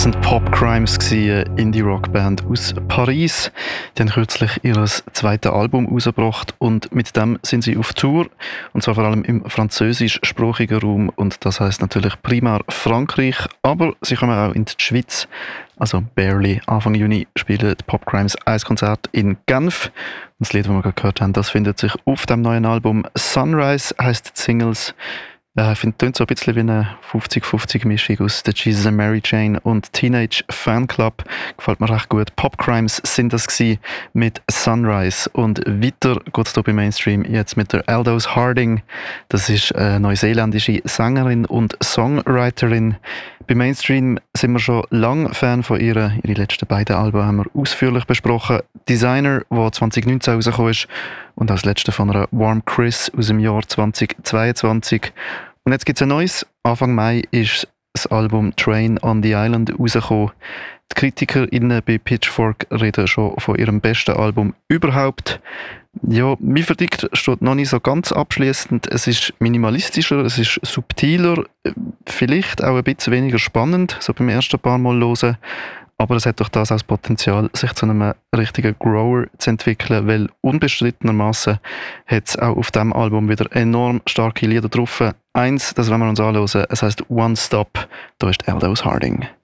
Das sind Pop Crimes, eine Indie-Rock-Band aus Paris. Die haben kürzlich ihr zweites Album herausgebracht und mit dem sind sie auf Tour. Und zwar vor allem im französischsprachigen Raum. Und das heisst natürlich primär Frankreich, aber sie kommen auch in die Schweiz. Also barely. Anfang Juni spielen die Pop Crimes ein Konzert in Genf. Und das Lied, das wir gerade gehört haben, das findet sich auf dem neuen Album. Sunrise heisst die Singles. Ich finde, es klingt so ein bisschen wie eine 50-50-Mischung aus The Jesus and Mary Chain und Teenage Fanclub. Gefällt mir recht gut. Pop Crimes sind das gewesen mit Sunrise. Und weiter geht es hier bei Mainstream jetzt mit der Aldous Harding. Das ist eine neuseeländische Sängerin und Songwriterin. Bei Mainstream sind wir schon lange Fan von ihr. Ihre letzten beiden Alben haben wir ausführlich besprochen. Designer, der 2019 rausgekommen ist, und als letzte von einer Warm Chris aus dem Jahr 2022. Und jetzt gibt es ein neues. Anfang Mai ist das Album Train on the Island rausgekommen. Die KritikerInnen bei Pitchfork reden schon von ihrem besten Album überhaupt. Ja, mein Verdikt steht noch nicht so ganz abschließend. Es ist minimalistischer, es ist subtiler, vielleicht auch ein bisschen weniger spannend, so beim ersten paar Mal hören. Aber es hat durch das auch das Potenzial, sich zu einem richtigen Grower zu entwickeln, weil unbestrittenermaßen hat es auch auf diesem Album wieder enorm starke Lieder drauf. Eins, das wollen wir uns anhören, es heisst One Stop, da ist Aldous Harding.